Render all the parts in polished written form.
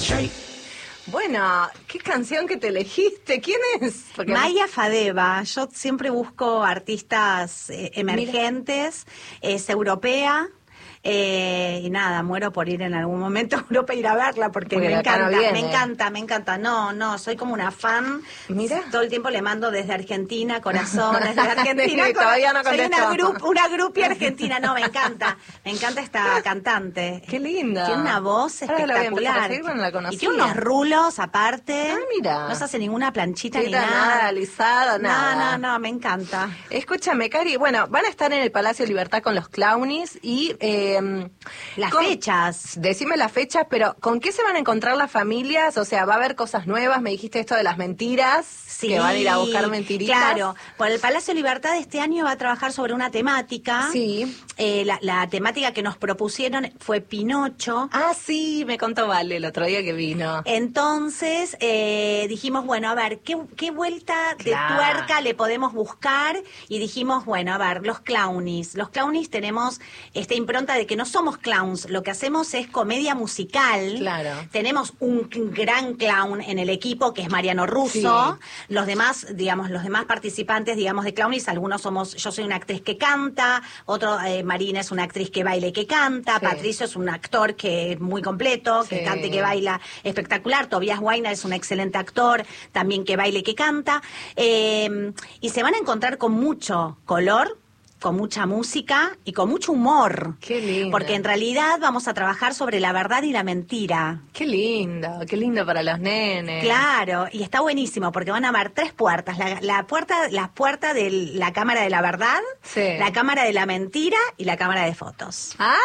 Bueno, ¿qué canción que te elegiste? ¿Quién es? Porque Maya Fadeva. Yo siempre busco artistas emergentes, es europea. Y nada, muero por ir en algún momento a Europa a ir a verla porque me encanta. No, soy como una fan. Mira. Todo el tiempo le mando desde Argentina, corazones, desde Argentina. Todavía no contestó. Soy una grupia argentina. No, me encanta esta cantante. Qué linda. Tiene una voz espectacular. Y tiene unos rulos aparte. Ah, mira. No se hace ninguna planchita ni nada alisada, nada. No, me encanta. Escúchame, Cari, bueno, van a estar en el Palacio de Libertad con los Clownies y... las fechas. Decime las fechas, pero ¿con qué se van a encontrar las familias? O sea, ¿va a haber cosas nuevas? Me dijiste esto de las mentiras, sí, que van a ir a buscar mentiritas. Claro, por el Palacio de Libertad este año va a trabajar sobre una temática. Sí. La temática que nos propusieron fue Pinocho. Ah, sí, me contó Vale el otro día que vino. Entonces dijimos, bueno, a ver, ¿qué vuelta de tuerca le podemos buscar? Y dijimos, bueno, a ver, los Clownies. Los Clownies tenemos esta impronta de que no somos clowns, lo que hacemos es comedia musical. Claro. Tenemos un gran clown en el equipo que es Mariano Russo. Sí. Los demás participantes, de Clownies, algunos yo soy una actriz que canta, Marina es una actriz que baila y que canta, sí. Patricio es un actor que es muy completo, que canta y que baila espectacular, Tobias Weiner es un excelente actor, también que baila y que canta, y se van a encontrar con mucho color, con mucha música y con mucho humor. Qué lindo. Porque en realidad vamos a trabajar sobre la verdad y la mentira. Qué lindo para los nenes. Claro, y está buenísimo porque van a haber 3 puertas. La puerta de la cámara de la verdad, sí. La cámara de la mentira y la cámara de fotos. ¡Ah!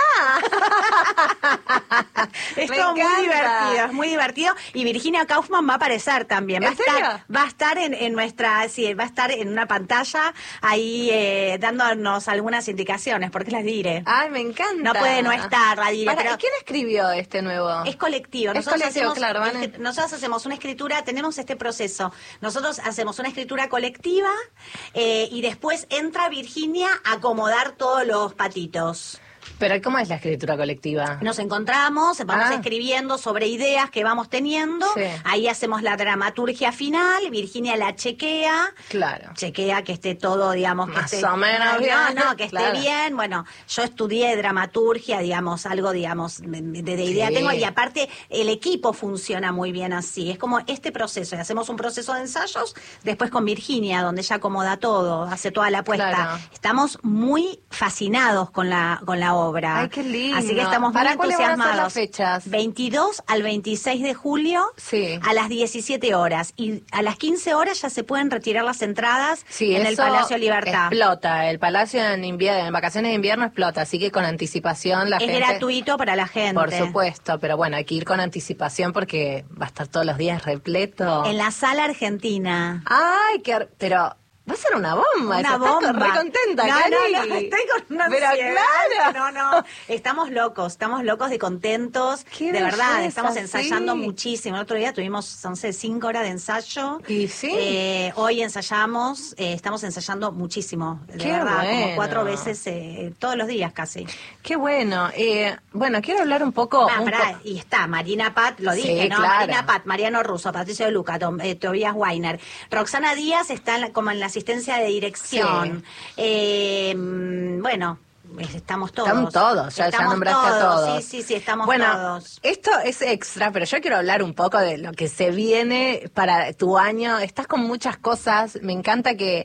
Es todo muy divertido. Y Virginia Kaufman va a aparecer también. Va a estar va a estar en una pantalla ahí dándonos algunas indicaciones, porque las diré. Ay, me encanta. No puede no estar, la diré. Pero ¿quién escribió este nuevo? Es colectivo. Nosotros hacemos una escritura, tenemos este proceso. Nosotros hacemos una escritura colectiva y después entra Virginia a acomodar todos los patitos. ¿Pero cómo es la escritura colectiva? Nos encontramos, vamos escribiendo sobre ideas que vamos teniendo, sí. Ahí hacemos la dramaturgia final, Virginia la chequea, chequea que esté todo, más o menos bien, que esté bien. Bueno, yo estudié dramaturgia, algo de idea sí. Tengo, y aparte el equipo funciona muy bien así, es como este proceso, y hacemos un proceso de ensayos, después con Virginia, donde ella acomoda todo, hace toda la puesta. Claro. Estamos muy fascinados con la obra. Ay, qué lindo. Así que estamos muy entusiasmados. ¿Para las fechas? 22 al 26 de julio, sí. A las 17 horas. Y a las 15 horas ya se pueden retirar las entradas en el Palacio Libertad. Explota, el Palacio en vacaciones de invierno explota, así que con anticipación la gente... Es gratuito para la gente. Por supuesto, pero bueno, hay que ir con anticipación porque va a estar todos los días repleto. En la Sala Argentina. Ay, pero... Va a ser una bomba. Una bomba. Estás re contenta, Cari. No, estoy con una Pero ansiedad. No. Estamos locos de contentos. Qué de verdad, belleza, estamos ensayando sí. muchísimo. El otro día tuvimos, 5 horas de ensayo. Y sí. Hoy ensayamos, estamos ensayando muchísimo. De Qué verdad, bueno. como 4 veces todos los días casi. Qué bueno. Bueno, quiero hablar un poco... Y está Marina Pat, lo dije, sí, ¿no? Claro. Marina Pat, Mariano Russo, Patricio de Luca, Tobias Weiner. Roxana Díaz está como en la asistencia de dirección. Sí. Bueno, estamos todos. Estamos todos, ya nombraste a todos. Sí, estamos todos. Esto es extra, pero yo quiero hablar un poco de lo que se viene para tu año. Estás con muchas cosas, me encanta que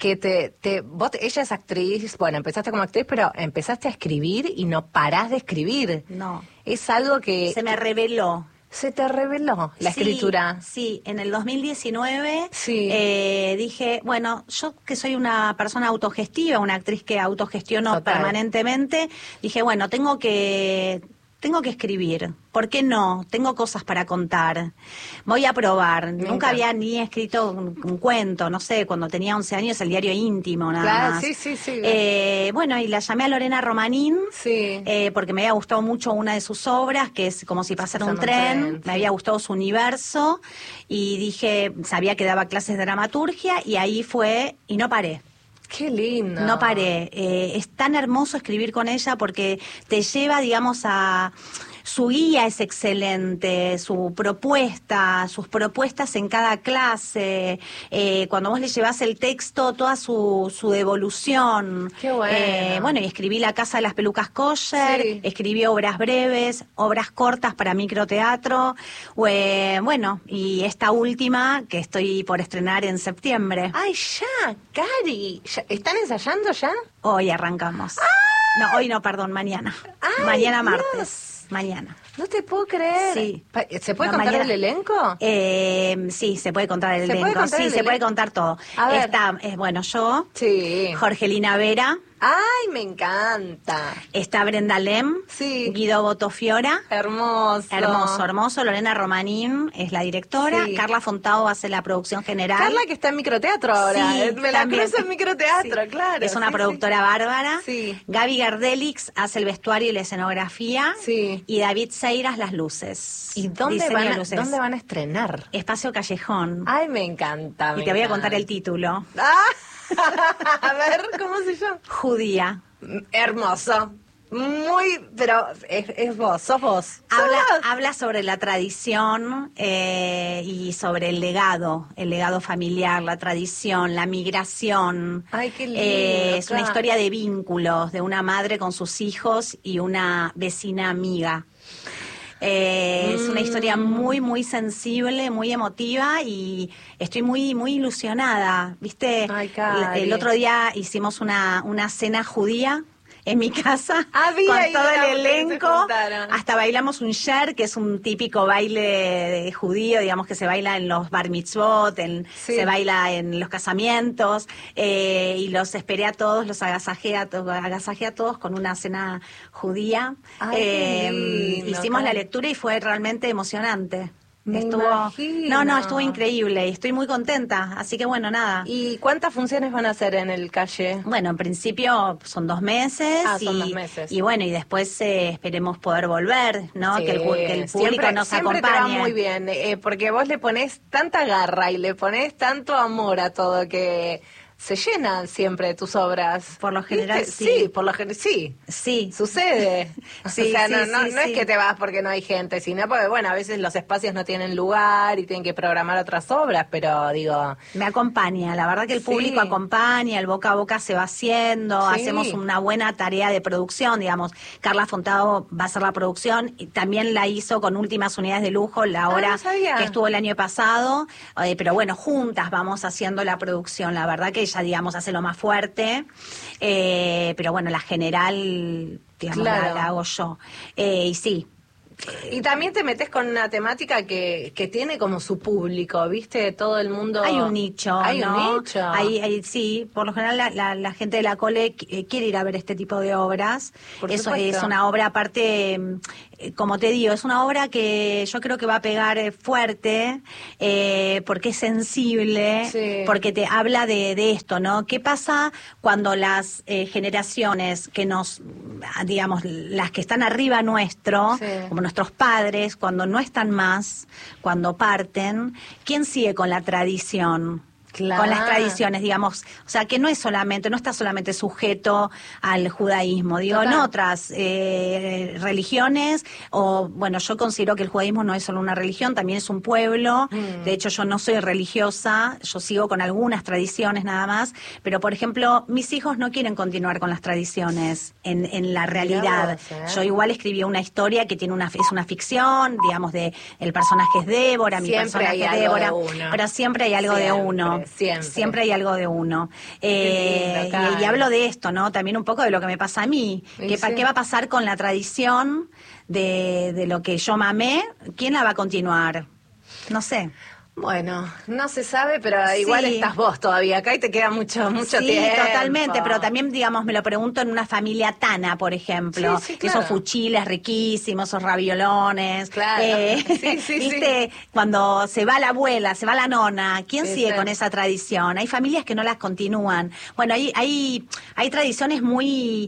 ella es actriz, bueno, empezaste como actriz, pero empezaste a escribir y no parás de escribir. No. Es algo que... Se me reveló. ¿Se te reveló la escritura? Sí, en el 2019 sí. Dije, bueno, yo que soy una persona autogestiva, una actriz que autogestiono permanentemente, dije, bueno, tengo que escribir. ¿Por qué no? Tengo cosas para contar. Voy a probar. Nunca había ni escrito un cuento, no sé, cuando tenía 11 años, el diario íntimo, nada más. Sí. Bueno, y la llamé a Lorena Romanín, porque me había gustado mucho una de sus obras, que es Como si pasara un tren. Me había gustado su universo, y dije, sabía que daba clases de dramaturgia, y ahí fue, y no paré. Qué lindo. No paré. Es tan hermoso escribir con ella porque te lleva, digamos, a... Su guía es excelente, sus propuestas en cada clase, cuando vos le llevás el texto, toda su devolución. Qué bueno. Bueno, y escribí La Casa de las Pelucas Kosher, Sí. escribí obras breves, obras cortas para microteatro, bueno, y esta última que estoy por estrenar en septiembre. Ay, ya, Cari. ¿Están ensayando ya? Hoy arrancamos. No, hoy no, perdón, mañana. Ay, Mañana Dios. martes. Mañana. No te puedo creer. Sí. ¿Se puede No, contar mañana. el elenco? Sí, se puede contar el ¿Se puede elenco. contar Sí, el se puede elenco? contar todo. A ver. Está, bueno, yo, Sí. Jorgelina Vera, Ay, me encanta. está Brenda Lem, Sí. Guido Botofiora. Hermoso. Hermoso. Lorena Romanín es la directora. Sí. Carla Fontao hace la producción general. Carla, que está en microteatro ahora. Sí, Me la también. cruzo en microteatro, Sí. claro. Es una Sí, productora bárbara. Sí. Gaby Gardelix hace el vestuario y la escenografía. Sí. Y David Seiras las luces. ¿Y dónde Diseño de van, luces. dónde van a estrenar? Espacio Callejón. Ay, me encanta. Y te voy a contar el título. A ver, ¿cómo se llama? Judía. Hermoso. Muy, pero es vos, sos vos. Sos vos. Habla sobre la tradición y sobre el legado familiar, la tradición, la migración. Ay, qué lindo, Es una claro. historia de vínculos, de una madre con sus hijos y una vecina amiga. Es una historia muy, muy sensible, muy emotiva y estoy muy, muy ilusionada. ¿Viste? Ay, Cari. El otro día hicimos una cena judía en mi casa Había con ido todo la el que se elenco. juntaron. Hasta bailamos un sher, que es un típico baile de judío, digamos que se baila en los bar mitzvot, Sí. se baila en los casamientos, y los esperé a todos, los agasajé a todos con una cena judía. Ay, qué lindo, Hicimos la Cari. lectura y fue realmente emocionante. Me imagino. No, estuvo increíble y estoy muy contenta, así que bueno, nada. ¿Y cuántas funciones van a hacer en el calle? Bueno, en principio son 2 meses. Son 2 meses. Y bueno, y después esperemos poder volver, ¿no? Sí, Que el público siempre, nos siempre acompañe. te va muy bien, porque vos le ponés tanta garra y le ponés tanto amor a todo que se llenan siempre tus obras. Por lo general, ¿Viste? sí. Por lo general, sí. Sí. Sucede. Sí, o sea, sí, no sí, es sí. que te vas porque no hay gente, sino porque, bueno, a veces los espacios no tienen lugar y tienen que programar otras obras, pero digo... Me acompaña, la verdad que el Sí. público acompaña, el boca a boca se va haciendo, Sí. hacemos una buena tarea de producción, digamos. Carla Fontado va a hacer la producción y también la hizo con Últimas Unidades de Lujo, la obra no sabía. que estuvo el año pasado, pero bueno, juntas vamos haciendo la producción, la verdad que ella, digamos, hace lo más fuerte, pero bueno, la general, digamos, Claro. la hago yo. Y sí. Y también te metes con una temática que tiene como su público, ¿viste? Todo el mundo... Hay un nicho, Hay ¿no? un nicho. Sí, por lo general la gente de la Cole quiere ir a ver este tipo de obras. Por Eso supuesto. es una obra aparte, como te digo, es una obra que yo creo que va a pegar fuerte, porque es sensible, Sí. porque te habla de esto, ¿no? ¿Qué pasa cuando las generaciones que digamos, las que están arriba nuestro, Sí. como nuestros padres, cuando no están más, cuando parten, ¿quién sigue con la tradición? Claro. Con las tradiciones, digamos, o sea, que no está solamente sujeto al judaísmo, digo, Total. en otras religiones, o bueno, yo considero que el judaísmo no es solo una religión, también es un pueblo. De hecho, yo no soy religiosa, yo sigo con algunas tradiciones nada más, pero por ejemplo, mis hijos no quieren continuar con las tradiciones en la realidad. vos, Yo igual escribí una historia que tiene es una ficción, digamos, el personaje es Débora, mi Siempre personaje hay es algo Débora, de uno. pero siempre hay algo de Siempre, uno. siempre. Hay algo de uno. Qué lindo, Karen. Y hablo de esto, ¿no? También un poco de lo que me pasa a mí. Y ¿Qué, sí. ¿Qué va a pasar con la tradición de lo que yo mamé? ¿Quién la va a continuar? No sé. Bueno, no se sabe, pero igual Sí. estás vos todavía acá y te queda mucho Sí, tiempo. totalmente, pero también, digamos, me lo pregunto en una familia tana, por ejemplo. Sí, sí, claro. Esos fuchiles riquísimos, esos raviolones. Claro. Sí, sí, ¿Viste? Cuando se va la abuela, se va la nona, ¿quién Sí, sigue sí. con esa tradición? Hay familias que no las continúan. Bueno, hay tradiciones muy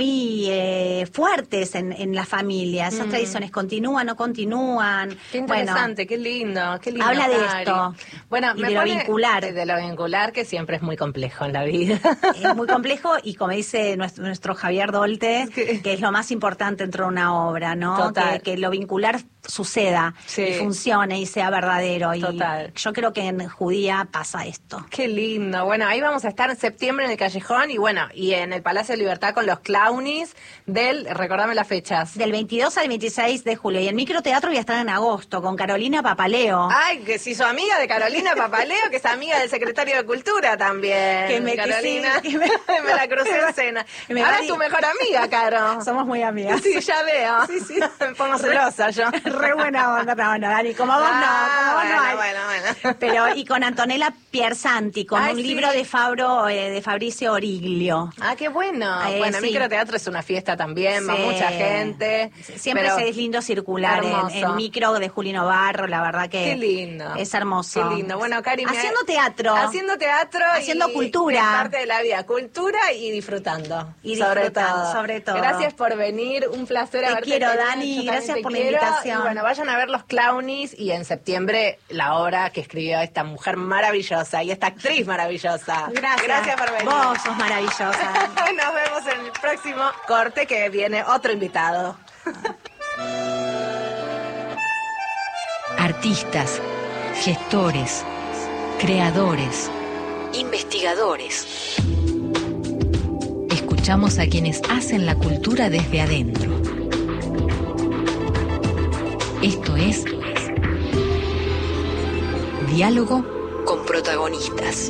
fuertes en la familia. Esas tradiciones continúan, no continúan. Qué Bueno, interesante, qué lindo, qué lindo. habla de Cari. afecto. Bueno, y de lo vincular. De lo vincular, que siempre es muy complejo en la vida. Es muy complejo y como dice nuestro Javier Dolte, que es lo más importante dentro de una obra, ¿no? Total. Que lo vincular suceda y funcione y sea verdadero. Total. Y yo creo que en Judía pasa esto. Qué lindo. Bueno, ahí vamos a estar en septiembre en el Callejón y en el Palacio de Libertad con los Clownies recordame las fechas. Del 22 al 26 de julio. Y el microteatro voy a estar en agosto con Carolina Papaleo. Ay, que si su amiga de Carolina Papaleo, que es amiga del secretario de Cultura también. Carolina, me la crucé en cena. Ahora es tu mejor amiga, Caro. Somos muy amigas. Sí, ya veo. Sí. Me pongo celosa yo. Re buena onda, no, Dani, como vos no. Pero, y con Antonella Piersanti, con un libro de Fabricio Origlio. Ah, qué bueno. Bueno, el microteatro es una fiesta también, va mucha gente. Siempre es lindo circular en micro de Juli Novarro, la verdad que qué lindo. Es hermoso. Qué lindo. Bueno, Cari, haciendo teatro. Haciendo cultura. Es parte de la vida, cultura y disfrutando. Sobre todo. Gracias por venir, un placer haberte tenido. Te quiero, Dani, gracias por la invitación. Y bueno, vayan a ver Los Clownies y en septiembre la obra que escribió esta mujer maravillosa y esta actriz maravillosa. Gracias por venir. Vos sos maravillosa. Nos vemos en el próximo corte que viene otro invitado. Artistas, gestores, creadores, investigadores. Escuchamos a quienes hacen la cultura desde adentro. Esto es Diálogo con protagonistas.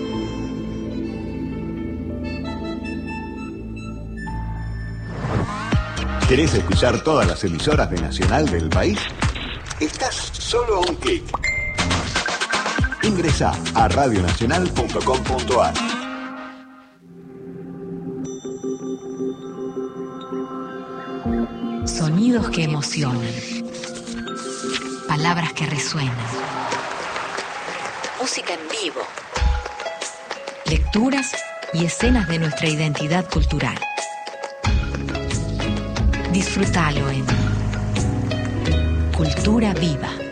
¿Querés escuchar todas las emisoras de Nacional del país? Estás solo a un clic. Ingresá a radionacional.com.ar. Sonidos que emocionan. Palabras que resuenan. Música en vivo. Lecturas y escenas de nuestra identidad cultural. Disfrútalo en Cultura Viva.